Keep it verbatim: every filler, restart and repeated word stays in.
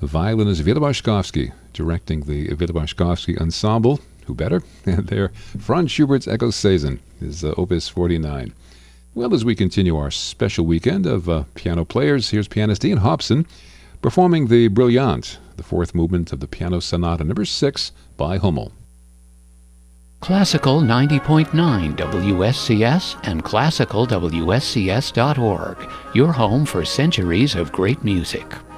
The violinist Vila Boškovský, directing the Vila Boškovský Ensemble. Who better? And there, Franz Schubert's Echo Saison is uh, Opus forty-nine. Well, as we continue our special weekend of uh, piano players, here's pianist Ian Hobson performing the Brilliant, the fourth movement of the Piano Sonata number six by Hummel. Classical ninety point nine W S C S and classical W S C S dot org, your home for centuries of great music.